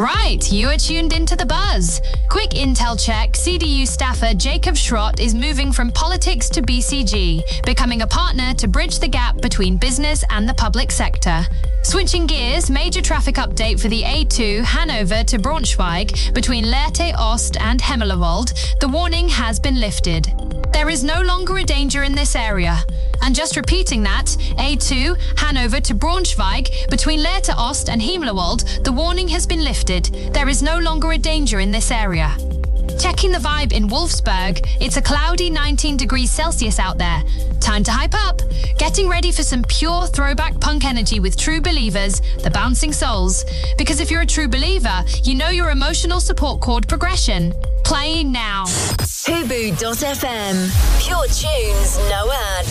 Right, you are tuned into The Buzz. Quick intel check, CDU staffer Jacob Schrott is moving from politics to BCG, becoming a partner to bridge the gap between business and the public sector. Switching gears, major traffic update for the A2 Hanover to Braunschweig between Lehrte Ost and Hemmerlewald. The warning has been lifted. There is no longer a danger in this area. And just repeating that, A2 Hanover to Braunschweig between Lehrte Ost and Hemmerlewald, the warning has been lifted. There is no longer a danger in this area. Checking the vibe in Wolfsburg, it's a cloudy 19 degrees Celsius out there. Time to hype up. Getting ready for some pure throwback punk energy with True Believers, the Bouncing Souls. Because if you're a true believer, you know your emotional support chord progression. Playing now. Hubu.fm. Pure tunes, no ads.